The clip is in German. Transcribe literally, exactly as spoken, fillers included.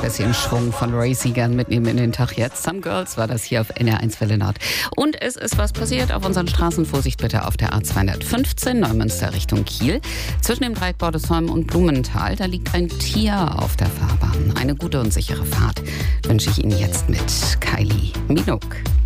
bisschen Schwung von Ray Seegan mitnehmen in den Tag jetzt. Some Girls war das hier auf N R eins Welle Nord. Und es ist was passiert auf unseren Straßen. Vorsicht bitte auf der A zweihundertfünfzehn Neumünster Richtung Kiel. Zwischen dem Dreieck Bordesholm und Blumenthal, da liegt ein Tier auf der Fahrbahn. Eine gute und sichere Fahrt wünsche ich Ihnen jetzt mit Kylie Minogue.